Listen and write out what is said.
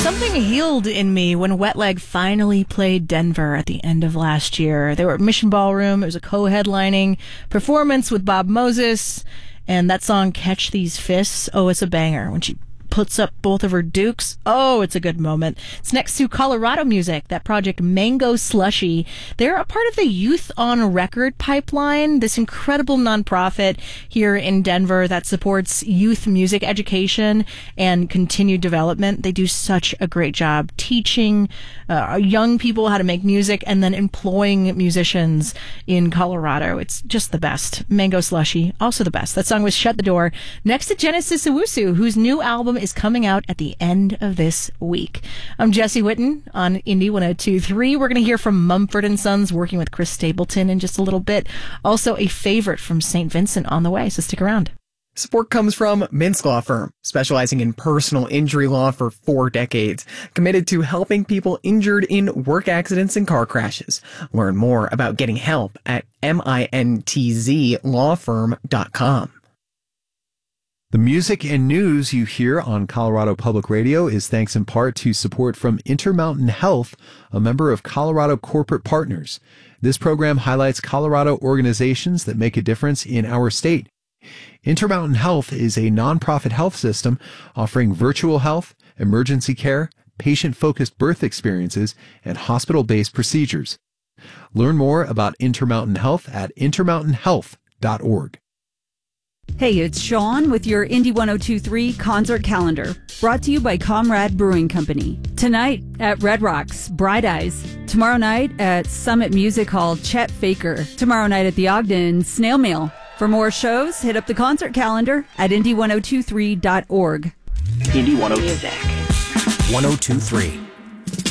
Something healed in me when Wet Leg finally played Denver at the end of last year. They were at Mission Ballroom. It was a co-headlining performance with Bob Moses. And that song, Catch These Fists, oh, it's a banger. When she puts up both of her dukes, oh, it's a good moment. It's next to Colorado Music, that project Mango Slushy. They're a part of the Youth on Record pipeline, this incredible nonprofit here in Denver that supports youth music education and continued development. They do such a great job teaching young people how to make music and then employing musicians in Colorado. It's just the best. Mango Slushy, also the best. That song was Shut the Door. Next to Genesis Owusu, whose new album is coming out at the end of this week. I'm Jesse Whitten on Indie 102.3. We're going to hear from Mumford & Sons working with Chris Stapleton in just a little bit. Also a favorite from St. Vincent on the way, so stick around. Support comes from Mintz Law Firm, specializing in personal injury law for 4 decades, committed to helping people injured in work accidents and car crashes. Learn more about getting help at mintzlawfirm.com. The music and news you hear on Colorado Public Radio is thanks in part to support from Intermountain Health, a member of Colorado Corporate Partners. This program highlights Colorado organizations that make a difference in our state. Intermountain Health is a nonprofit health system offering virtual health, emergency care, patient-focused birth experiences, and hospital-based procedures. Learn more about Intermountain Health at intermountainhealth.org. Hey, it's Sean with your Indie 102.3 concert calendar, brought to you by Comrade Brewing Company. Tonight at Red Rocks, Bright Eyes. Tomorrow night at Summit Music Hall, Chet Faker. Tomorrow night at the Ogden, Snail Mail. For more shows, hit up the concert calendar at indie1023.org. Indie 102.3.